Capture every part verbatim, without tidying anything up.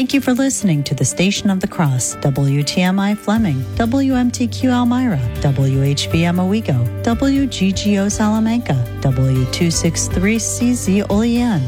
Thank you for listening to the Station of the Cross, W T M I Fleming, W M T Q Elmira, W H B M Owego, W G G O Salamanca, W two sixty-three C Z Olean.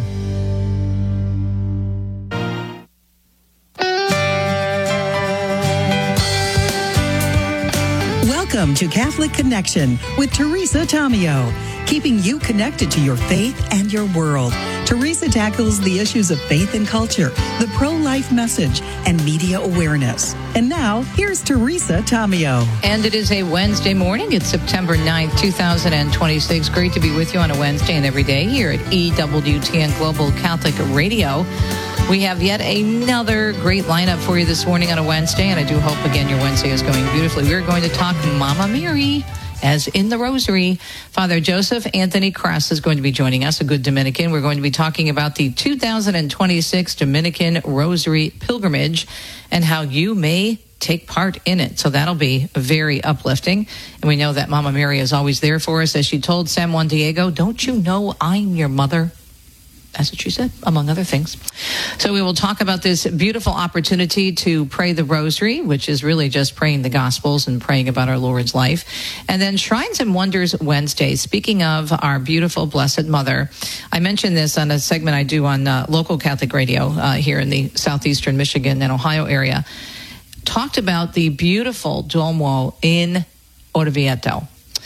Welcome to Catholic Connection with Teresa Tomeo, keeping you connected to your faith and your world. Teresa tackles the issues of faith and culture, the pro-life message, and media awareness. And now, here's Teresa Tomeo. And it is a Wednesday morning. It's September ninth, twenty twenty-six. Great to be with you on a Wednesday and every day here at E W T N Global Catholic Radio. We have yet another great lineup for you this morning on a Wednesday, and I do hope, again, your Wednesday is going beautifully. We're going to talk Mama Mary, as in the Rosary. Father Joseph Anthony Kress is going to be joining us, a good Dominican. We're going to be talking about the two thousand twenty-six Dominican Rosary Pilgrimage and how you may take part in it. So that'll be very uplifting. And we know that Mama Mary is always there for us. As she told San Juan Diego, "Don't you know I'm your mother?" That's what she said, among other things. So we will talk about this beautiful opportunity to pray the Rosary, which is really just praying the Gospels and praying about our Lord's life. And then Shrines and Wonders Wednesday. Speaking of our beautiful Blessed Mother, I mentioned this on a segment I do on uh, local Catholic radio uh, here in the southeastern Michigan and Ohio area. Talked about the beautiful Duomo in Orvieto.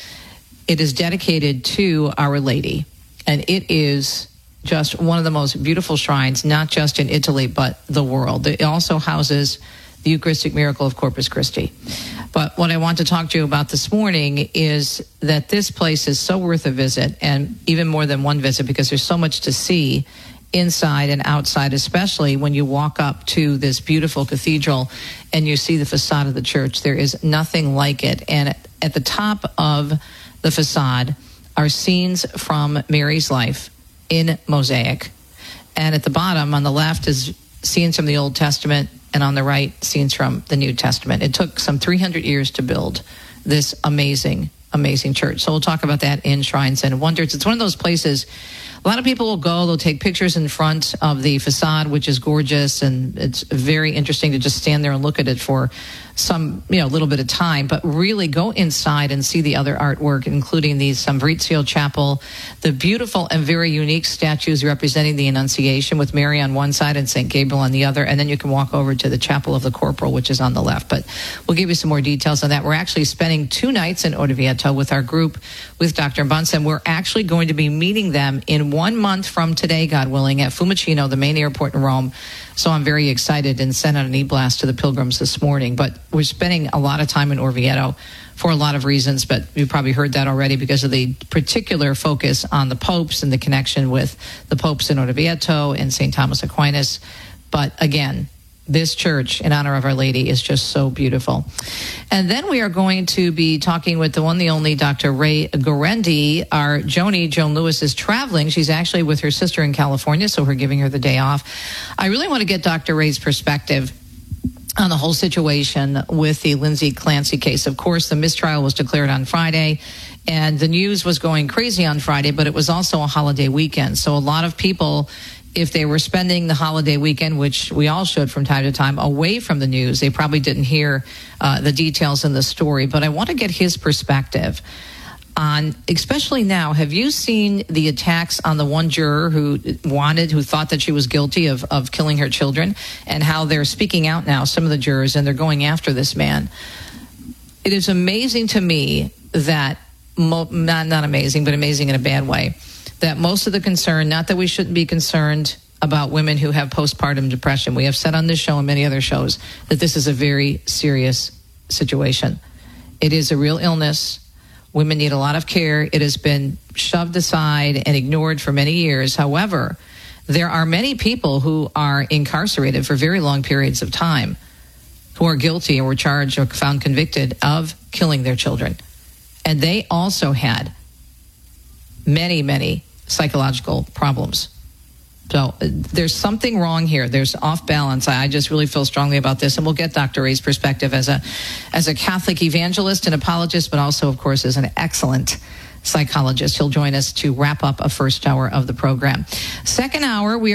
It is dedicated to Our Lady, and it is just one of the most beautiful shrines, not just in Italy, but the world. It also houses the Eucharistic miracle of Corpus Christi. But what I want to talk to you about this morning is that this place is so worth a visit, and even more than one visit, because there's so much to see inside and outside, especially when you walk up to this beautiful cathedral and you see the facade of the church. There is nothing like it. And at the top of the facade are scenes from Mary's life in mosaic, and at the bottom on the left is scenes from the Old Testament, and on the right scenes from the New Testament. It took some three hundred years to build this amazing amazing church. So we'll talk about that in Shrines and Wonders. It's one of those places a lot of people will go, they'll take pictures in front of the facade, which is gorgeous, and it's very interesting to just stand there and look at it for some, you know, little bit of time, but really go inside and see the other artwork, including the San Fabrizio Chapel, the beautiful and very unique statues representing the Annunciation with Mary on one side and Saint Gabriel on the other, and then you can walk over to the Chapel of the Corporal, which is on the left. But we'll give you some more details on that. We're actually spending two nights in Orvieto with our group, with Doctor Bunsen. We're actually going to be meeting them in one month from today, God willing, at Fiumicino, the main airport in Rome. So I'm very excited and sent out an e-blast to the pilgrims this morning. But we're spending a lot of time in Orvieto for a lot of reasons, but you probably heard that already because of the particular focus on the popes and the connection with the popes in Orvieto and Saint Thomas Aquinas. But again, this church in honor of Our Lady is just so beautiful. And then we are going to be talking with the one, the only Doctor Ray Guarendi. Our Joni, Joan Lewis, is traveling. She's actually with her sister in California, so we're giving her the day off. I really want to get Doctor Ray's perspective on the whole situation with the Lindsay Clancy case. Of course, the mistrial was declared on Friday, and the news was going crazy on Friday, but it was also a holiday weekend. So a lot of people, if they were spending the holiday weekend, which we all should from time to time, away from the news, they probably didn't hear uh, the details in the story. But I want to get his perspective on, especially now, have you seen the attacks on the one juror who wanted, who thought that she was guilty of, of killing her children, and how they're speaking out now, some of the jurors, and they're going after this man? It is amazing to me that, mo- not, not amazing, but amazing in a bad way, that most of the concern, not that we shouldn't be concerned about women who have postpartum depression. We have said on this show and many other shows that this is a very serious situation. It is a real illness. Women need a lot of care. It has been shoved aside and ignored for many years. However, there are many people who are incarcerated for very long periods of time who are guilty and were charged or found convicted of killing their children. And they also had many, many psychological problems. So uh, there's something wrong here. There's off balance. I, I just really feel strongly about this, and we'll get Doctor Ray's perspective as a as a Catholic evangelist and apologist, but also, of course, as an excellent psychologist. He'll join us to wrap up a first hour of the program. Second hour, we